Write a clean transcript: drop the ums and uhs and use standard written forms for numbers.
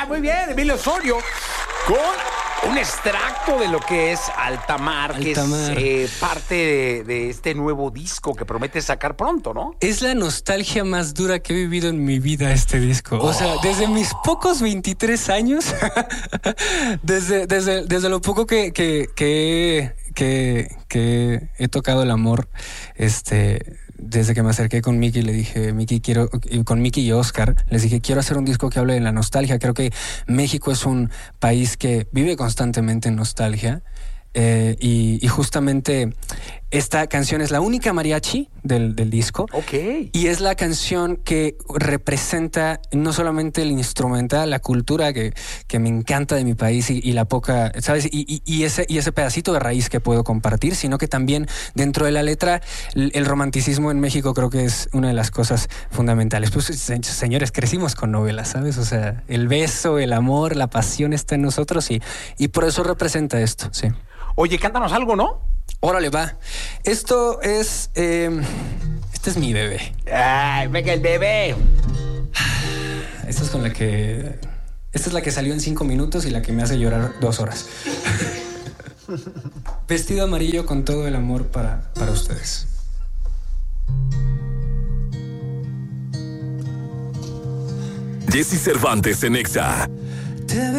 Muy bien, Emilio Osorio, con un extracto de lo que es Altamar, que es parte de este nuevo disco que promete sacar pronto, ¿no? Es la nostalgia más dura que he vivido en mi vida este disco. O sea, desde mis pocos 23 años, desde lo poco que he tocado el amor, desde que me acerqué con Miki, le dije, con Miki y Oscar, les dije, quiero hacer un disco que hable de la nostalgia. Creo que México es un país que vive constantemente en nostalgia. Y justamente esta canción es la única mariachi del disco. Ok. Y es la canción que representa no solamente el instrumental, la cultura que me encanta de mi país y la poca, ¿sabes? Y ese pedacito de raíz que puedo compartir, sino que también dentro de la letra, el romanticismo en México creo que es una de las cosas fundamentales. Pues, señores, crecimos con novelas, ¿sabes? O sea, el beso, el amor, la pasión está en nosotros y por eso representa esto, sí. Oye, cántanos algo, ¿no? Órale, va. Esto es... este es mi bebé. ¡Ay, venga el bebé! Esta es la que salió en 5 minutos y la que me hace llorar 2 horas. Vestido amarillo con todo el amor para ustedes. Jesse Cervantes en Exa.